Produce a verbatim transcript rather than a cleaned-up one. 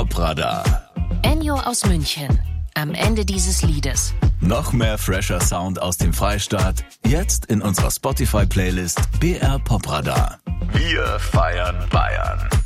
Popradar. Ennio aus München. Am Ende dieses Liedes. Noch mehr fresher Sound aus dem Freistaat. Jetzt in unserer Spotify-Playlist B R Popradar. Wir feiern Bayern.